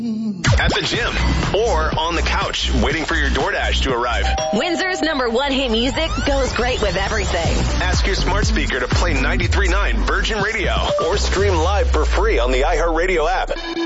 At the gym or on the couch waiting for your DoorDash to arrive. Windsor's #1 hit music goes great with everything. Ask your smart speaker to play 93.9 Virgin Radio or stream live for free on the iHeartRadio app.